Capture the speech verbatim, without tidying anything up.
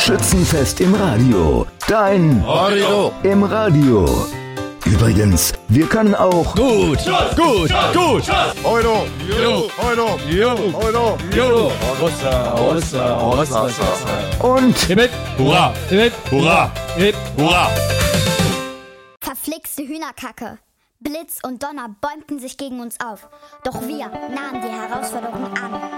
Schützenfest im Radio. Dein Radio im Radio. Übrigens, wir können auch gut, gut, gut. Euro, Jo, Euro, jo, Euro. jo. Ossa, ossa, ossa, ossa. und Himmel, hurra, Himmel, hurra, Himmel, hurra. Verflixte Hühnerkacke. Blitz und Donner bäumten sich gegen uns auf. Doch wir nahmen die Herausforderung an.